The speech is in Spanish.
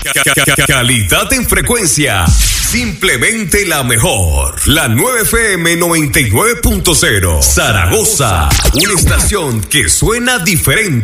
Calidad en frecuencia. Simplemente la mejor. La 9FM 99.0. Zaragoza. Una estación que suena diferente.